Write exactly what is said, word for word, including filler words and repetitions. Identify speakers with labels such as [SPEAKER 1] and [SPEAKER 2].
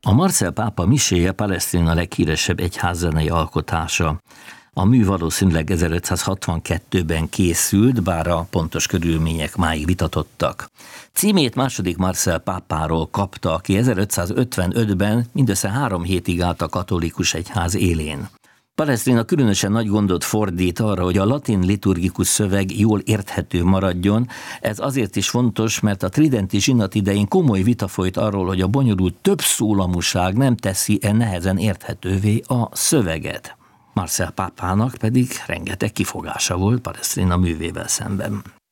[SPEAKER 1] A Marcel pápa miséje Palestrina leghíresebb egyházzenei alkotása. A mű valószínűleg ezerötszázhatvankettőben készült, bár a pontos körülmények máig vitatottak. Címét második Marcel pápáról kapta, aki ezerötszázötvenötben mindössze három hétig állt a katolikus egyház élén. Palestrina különösen nagy gondot fordít arra, hogy a latin liturgikus szöveg jól érthető maradjon. Ez azért is fontos, mert a tridenti zsinat idején komoly vita folyt arról, hogy a bonyolult többszólamúság nem teszi-e nehezen érthetővé a szöveget. Marcel pápának pedig rengeteg kifogása volt Palestrina művével szemben.